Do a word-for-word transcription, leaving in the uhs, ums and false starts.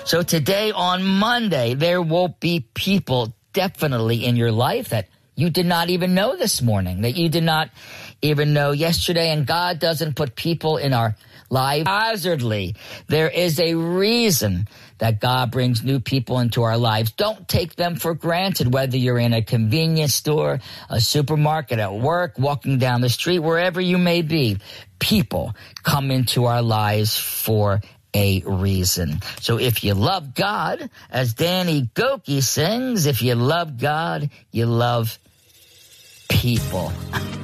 So today on Monday, there will be people definitely in your life that you did not even know this morning, that you did not even know yesterday. And God doesn't put people in our lives haphazardly. There is a reason that God brings new people into our lives. Don't take them for granted, whether you're in a convenience store, a supermarket, at work, walking down the street, wherever you may be. People come into our lives for a reason. So if you love God, as Danny Gokey sings, if you love God, you love people.